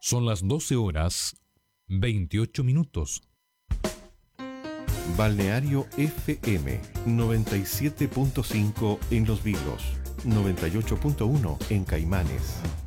Son las 12:28. Balneario FM 97.5 en Los Vilos, 98.1 en Caimanes.